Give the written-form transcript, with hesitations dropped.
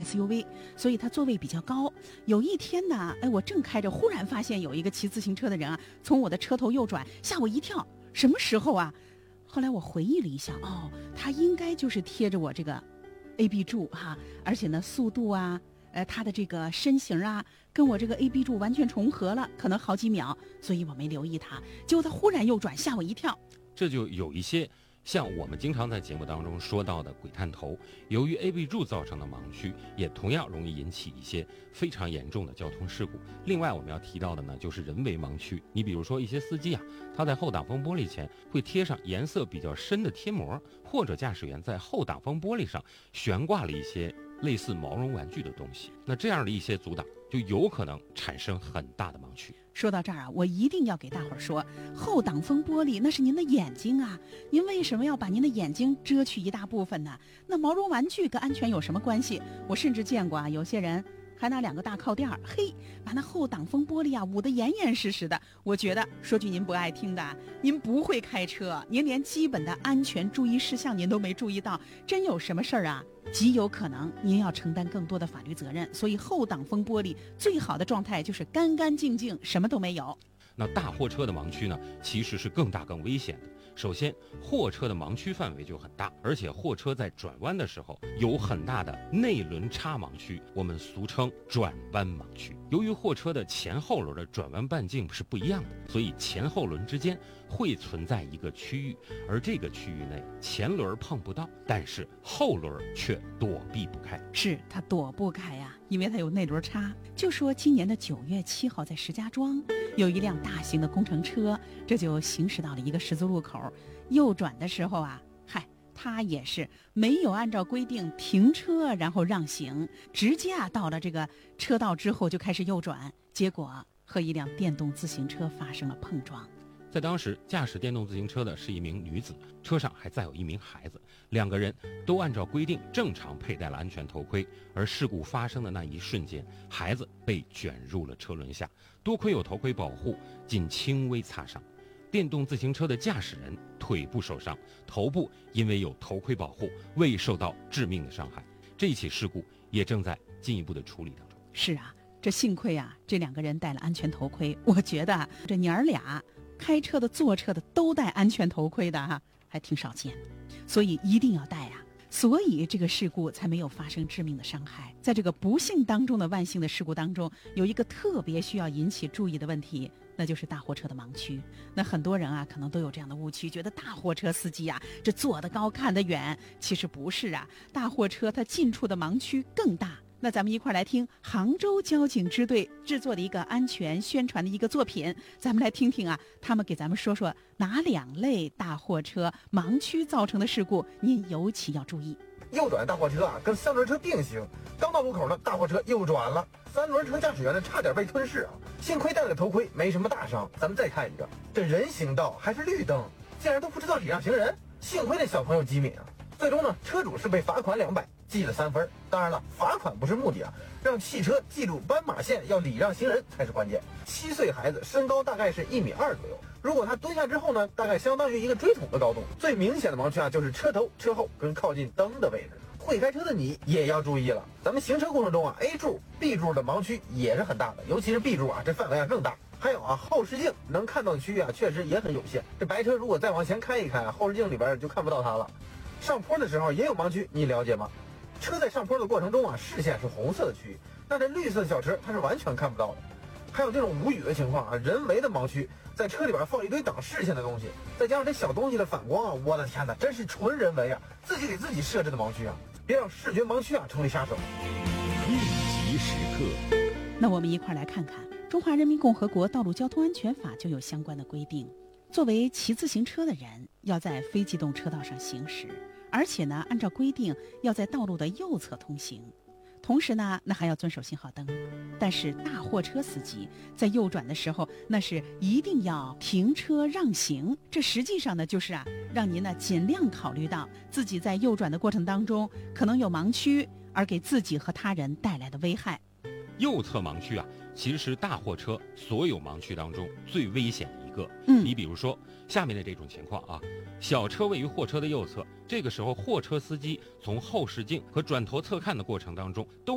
SUV， 所以它座位比较高。有一天呢，我正开着，忽然发现有一个骑自行车的人啊，从我的车头右转，吓我一跳。什么时候啊？后来我回忆了一下，他应该就是贴着我这个 AB 柱哈，而且呢，速度啊，他的这个身形啊，跟我这个 AB 柱完全重合了，可能好几秒，所以我没留意他。结果他忽然右转，吓我一跳。 这就有一些像我们经常在节目当中说到的鬼探头，由于 AB 柱造成的盲区，也同样容易引起一些非常严重的交通事故。另外我们要提到的呢，就是人为盲区。你比如说一些司机啊，他在后挡风玻璃前会贴上颜色比较深的贴膜，或者驾驶员在后挡风玻璃上悬挂了一些类似毛绒玩具的东西，那这样的一些阻挡就有可能产生很大的盲区。 说到这儿啊，我一定要给大伙儿说，后挡风玻璃那是您的眼睛啊，您为什么要把您的眼睛遮去一大部分呢？那毛绒玩具跟安全有什么关系？我甚至见过啊，有些人还拿2个大靠垫儿，把那后挡风玻璃啊捂得严严实实的。我觉得说句您不爱听的，您不会开车，您连基本的安全注意事项您都没注意到，真有什么事儿啊，极有可能您要承担更多的法律责任。所以后挡风玻璃最好的状态就是干干净净，什么都没有。 那大货车的盲区呢，其实是更大更危险的。首先，货车的盲区范围就很大，而且货车在转弯的时候有很大的内轮差盲区，我们俗称转弯盲区。由于货车的前后轮的转弯半径是不一样的，所以前后轮之间会存在一个区域，而这个区域内前轮碰不到，但是后轮却躲避不开。 是它躲不开呀，因为它有内轮差。就说今年的9月7号在石家庄，有一辆大型的工程车，这就行驶到了一个十字路口，右转的时候啊，他也是没有按照规定停车，然后让行，直接到了这个车道之后就开始右转，结果和一辆电动自行车发生了碰撞。 在当时，驾驶电动自行车的是一名女子，车上还载有一名孩子，2个人都按照规定正常佩戴了安全头盔，而事故发生的那一瞬间，孩子被卷入了车轮下，多亏有头盔保护，仅轻微擦伤。电动自行车的驾驶人腿部受伤，头部因为有头盔保护，未受到致命的伤害。这起事故也正在进一步的处理当中。 是啊，这幸亏啊，这2个人戴了安全头盔。我觉得这娘儿俩开车的、坐车的都戴安全头盔的还挺少见，所以一定要戴啊。所以这个事故才没有发生致命的伤害。在这个不幸当中的万幸的事故当中，有一个特别需要引起注意的问题，那就是大货车的盲区。那很多人可能都有这样的误区，觉得大货车司机这坐得高看得远，其实不是啊，大货车它近处的盲区更大。那咱们一块来听杭州交警支队制作的一个安全宣传的一个作品，咱们来听听他们给咱们说说哪2类大货车盲区造成的事故您尤其要注意。 右转大货车跟3轮车并行，刚到路口呢，大货车右转了，3轮车驾驶员呢差点被吞噬幸亏戴了头盔，没什么大伤。咱们再看一个，这人行道还是绿灯，竟然都不知道礼让行人，幸亏那小朋友机敏最终呢，车主是被罚款200，记了3分。当然了，罚款不是目的让汽车记住斑马线要礼让行人才是关键。7岁孩子身高大概是1.2米左右，如果他蹲下之后呢，大概相当于一个锥筒的高度。最明显的盲区就是车头、车后跟靠近灯的位置。会开车的你也要注意了，咱们行车过程中A 柱、B 柱的盲区也是很大的，尤其是 B 柱这范围更大。还有后视镜能看到的区域确实也很有限。这白车如果再往前开一开后视镜里边就看不到它了。上坡的时候也有盲区，你了解吗？车在上坡的过程中视线是红色的区域，那这绿色的小车它是完全看不到的。还有这种无语的情况人为的盲区，在车里边放一堆挡视线的东西，再加上这小东西的反光我的天哪，真是纯人为自己给自己设置的盲区别让视觉盲区成为杀手。 应急时刻， 那我们一块来看看中华人民共和国道路交通安全法就有相关的规定。作为骑自行车的人，要在非机动车道上行驶，而且呢，按照规定要在道路的右侧通行。同时呢，那还要遵守信号灯。但是大货车司机在右转的时候，那是一定要停车让行。这实际上呢，就是让您尽量考虑到自己在右转的过程当中可能有盲区，而给自己和他人带来的危害。 右侧盲区其实是大货车所有盲区当中最危险的一个。你比如说下面的这种情况小车位于货车的右侧，这个时候货车司机从后视镜和转头侧看的过程当中都